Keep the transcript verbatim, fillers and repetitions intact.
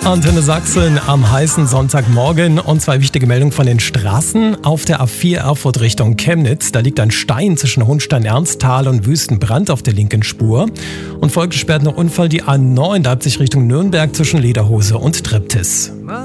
Antenne Sachsen am heißen Sonntagmorgen und zwei wichtige Meldungen von den Straßen. Auf der A vier Erfurt Richtung Chemnitz, da liegt ein Stein zwischen Hohenstein-Ernsthal und Wüstenbrand auf der linken Spur. Und folgt sperrt noch Unfall die A neun Leipzig Richtung Nürnberg zwischen Lederhose und Treptis.